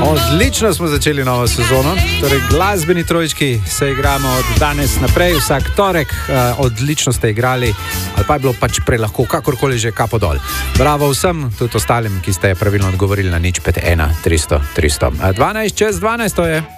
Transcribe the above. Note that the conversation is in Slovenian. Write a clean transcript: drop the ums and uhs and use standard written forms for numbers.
Odlično smo začeli novo sezono. Torej, glasbeni trojčki se igramo od danes naprej, vsak torek. Odlično ste igrali, ali pa je bilo pač prelahko, kakorkoli že, kapo dol. Bravo vsem, tudi ostalim, ki ste pravilno odgovorili na 051 300 300. 12 čez 12 to je.